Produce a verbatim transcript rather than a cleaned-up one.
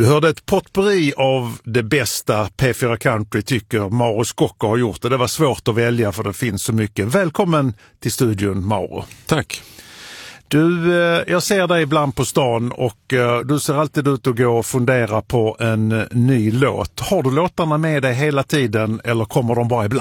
Du hörde ett potpourri av det bästa P fyra Country tycker Mauro Scocco har gjort. Och det var svårt att välja för det finns så mycket. Välkommen till studion, Mauro. Tack. Du, jag ser dig ibland på stan och du ser alltid ut att gå och fundera på en ny låt. Har du låtarna med dig hela tiden eller kommer de bara ibland?